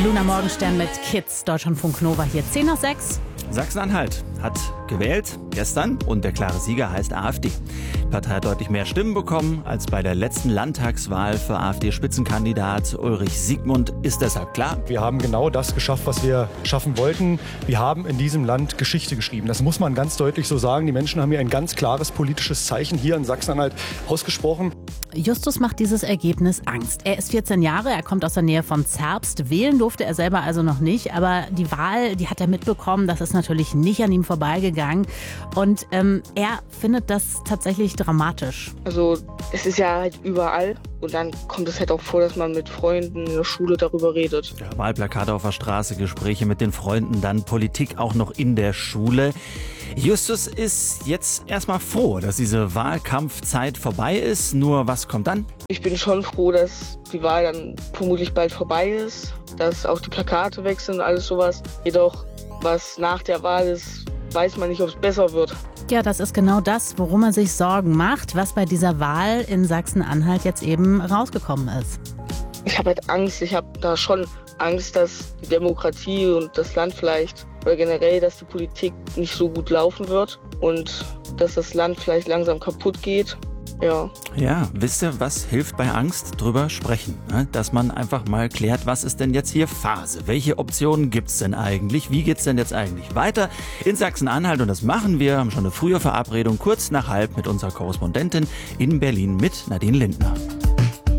Luna Morgenstern mit Kids, Deutschlandfunk Nova hier 10 nach 6. Sachsen-Anhalt hat gewählt gestern und der klare Sieger heißt AfD. Die Partei hat deutlich mehr Stimmen bekommen als bei der letzten Landtagswahl für AfD-Spitzenkandidat Ulrich Siegmund. Ist deshalb klar: Wir haben genau das geschafft, was wir schaffen wollten. Wir haben in diesem Land Geschichte geschrieben. Das muss man ganz deutlich so sagen. Die Menschen haben hier ein ganz klares politisches Zeichen hier in Sachsen-Anhalt ausgesprochen. Justus macht dieses Ergebnis Angst. Er ist 14 Jahre, er kommt aus der Nähe von Zerbst. Wählen durfte er selber also noch nicht, aber die Wahl, die hat er mitbekommen. Das ist natürlich nicht an ihm vorbeigegangen. Und er findet das tatsächlich dramatisch. Also es ist ja halt überall und dann kommt es halt auch vor, dass man mit Freunden in der Schule darüber redet. Ja, Wahlplakate auf der Straße, Gespräche mit den Freunden, dann Politik auch noch in der Schule. Justus ist jetzt erstmal froh, dass diese Wahlkampfzeit vorbei ist. Nur was kommt dann? Ich bin schon froh, dass die Wahl dann vermutlich bald vorbei ist, dass auch die Plakate weg sind und alles sowas. Jedoch, was nach der Wahl ist, weiß man nicht, ob es besser wird. Ja, das ist genau das, worum er sich Sorgen macht, was bei dieser Wahl in Sachsen-Anhalt jetzt eben rausgekommen ist. Ich habe halt Angst, ich habe da schon Angst, dass die Demokratie und das Land vielleicht, oder generell, dass die Politik nicht so gut laufen wird und dass das Land vielleicht langsam kaputt geht. Ja, wisst ihr, was hilft bei Angst? Drüber sprechen. Ne? Dass man einfach mal klärt, was ist denn jetzt hier Phase? Welche Optionen gibt's denn eigentlich? Wie geht's denn jetzt eigentlich weiter in Sachsen-Anhalt? Und das machen wir, haben schon eine frühe Verabredung, kurz nach halb mit unserer Korrespondentin in Berlin mit Nadine Lindner.